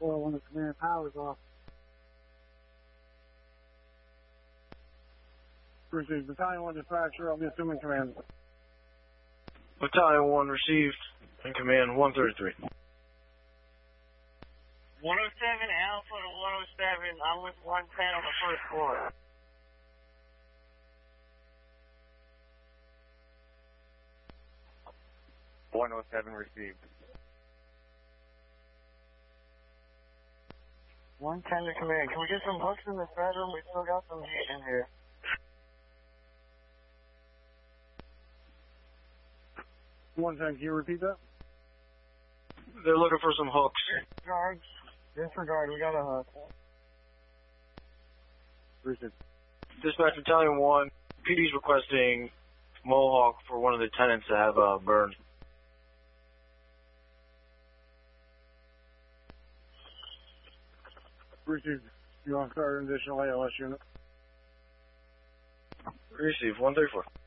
4 when the command power's off. Received. Battalion 1 dispatcher, I'll be assuming command. Battalion 1 received in command 133. 107 Alpha to 107, I'm with 110 on the first floor. Received. 110 to command. Can we get some hooks in this bedroom? We still got some heat in here. One time, can you repeat that? They're looking for some hooks. Disregard. Disregard, we got a hook. Received. Dispatch Battalion 1, PD's requesting Mohawk for one of the tenants to have burned. Received. You want to start an additional ALS unit? Receive 134.